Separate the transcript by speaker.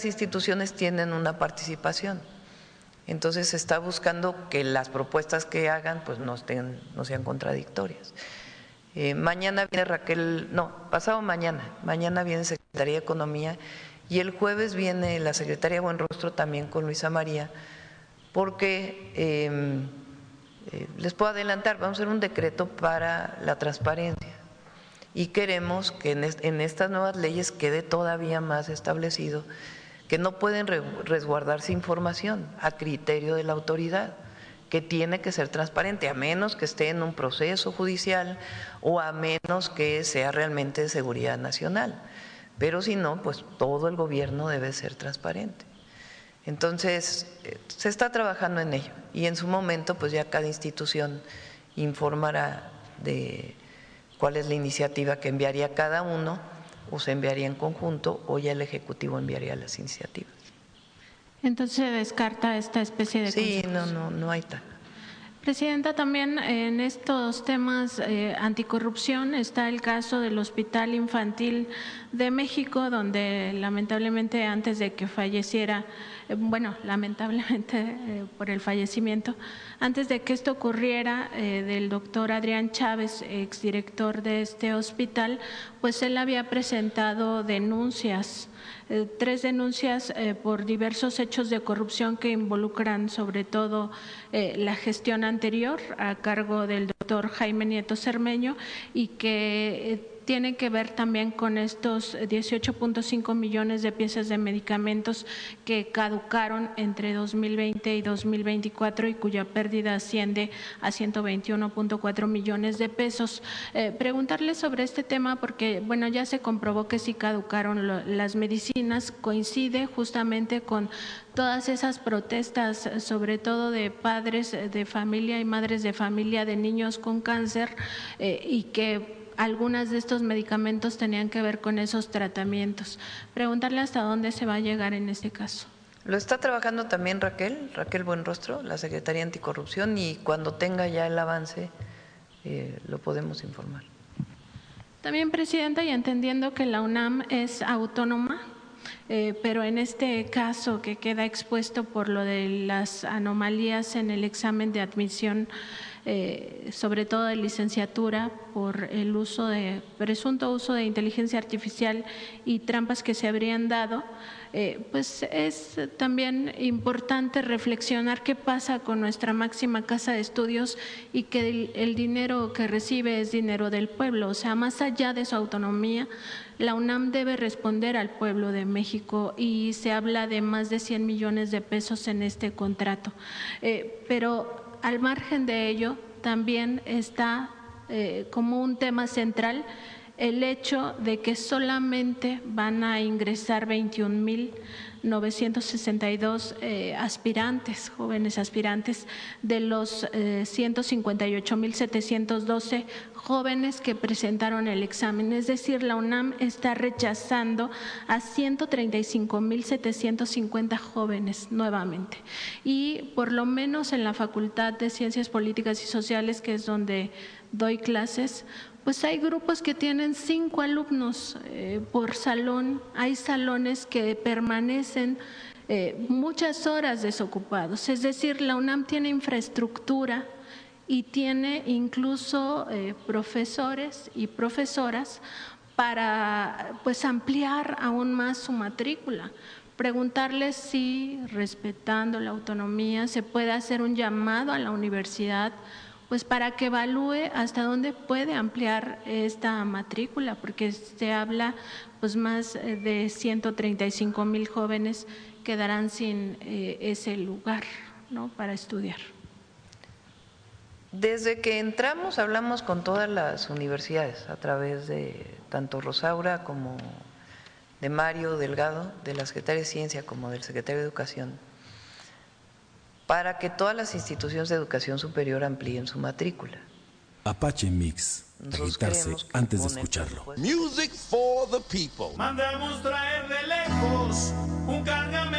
Speaker 1: las instituciones tienen una participación. Entonces se está buscando que las propuestas que hagan pues no sean contradictorias. Mañana viene pasado mañana viene Secretaría de Economía y el jueves viene la Secretaría Buenrostro también con Luisa María, porque les puedo adelantar, vamos a hacer un decreto para la transparencia y queremos que en estas nuevas leyes quede todavía más establecido que no pueden resguardarse información a criterio de la autoridad, que tiene que ser transparente, a menos que esté en un proceso judicial o a menos que sea realmente de seguridad nacional. Pero si no, pues todo el gobierno debe ser transparente. Entonces, se está trabajando en ello y en su momento, pues ya cada institución informará de cuál es la iniciativa que enviaría cada uno, o se enviaría en conjunto, o ya el Ejecutivo enviaría las iniciativas.
Speaker 2: Entonces se descarta esta especie de
Speaker 1: Sí,
Speaker 2: consejos.
Speaker 1: no hay tal.
Speaker 2: Presidenta, también en estos temas anticorrupción está el caso del Hospital Infantil de México, donde lamentablemente antes de que falleciera, lamentablemente por el fallecimiento, antes de que esto ocurriera, del doctor Adrián Chávez, exdirector de este hospital, pues él había presentado denuncias, 3 denuncias por diversos hechos de corrupción que involucran sobre todo la gestión anterior a cargo del doctor Jaime Nieto Cermeño y que tiene que ver también con estos 18.5 millones de piezas de medicamentos que caducaron entre 2020 y 2024 y cuya pérdida asciende a 121.4 millones de pesos. Preguntarle sobre este tema porque, bueno, ya se comprobó que sí caducaron las medicinas, coincide justamente con todas esas protestas, sobre todo de padres de familia y madres de familia de niños con cáncer y que algunas de estos medicamentos tenían que ver con esos tratamientos. Preguntarle hasta dónde se va a llegar en este caso.
Speaker 1: Lo está trabajando también Raquel Buenrostro, la Secretaría Anticorrupción, y cuando tenga ya el avance lo podemos informar.
Speaker 2: También, Presidenta, y entendiendo que la UNAM es autónoma, pero en este caso que queda expuesto por lo de las anomalías en el examen de admisión, sobre todo de licenciatura, por el presunto uso de inteligencia artificial y trampas que se habrían dado, pues es también importante reflexionar qué pasa con nuestra máxima casa de estudios y que el dinero que recibe es dinero del pueblo, o sea, más allá de su autonomía, la UNAM debe responder al pueblo de México y se habla de más de 100 millones de pesos en este contrato, pero al margen de ello, también está como un tema central el hecho de que solamente van a ingresar 21,962 aspirantes, jóvenes aspirantes, de los 158,712 jóvenes que presentaron el examen. Es decir, la UNAM está rechazando a 135,750 jóvenes nuevamente. Y por lo menos en la Facultad de Ciencias Políticas y Sociales, que es donde doy clases, pues hay grupos que tienen 5 alumnos por salón, hay salones que permanecen muchas horas desocupados, es decir, la UNAM tiene infraestructura y tiene incluso profesores y profesoras para pues ampliar aún más su matrícula. Preguntarles si, respetando la autonomía, se puede hacer un llamado a la universidad pues para que evalúe hasta dónde puede ampliar esta matrícula, porque se habla pues más de 135,000 jóvenes quedarán sin ese lugar, ¿no?, para estudiar.
Speaker 1: Desde que entramos hablamos con todas las universidades a través de tanto Rosaura como de Mario Delgado, de la Secretaría de Ciencia, como del Secretario de Educación, para que todas las instituciones de educación superior amplíen su matrícula.
Speaker 3: Apache Mix, agitarse antes de escucharlo.
Speaker 4: Music for the people.
Speaker 5: Mandamos traer de lejos un cargamento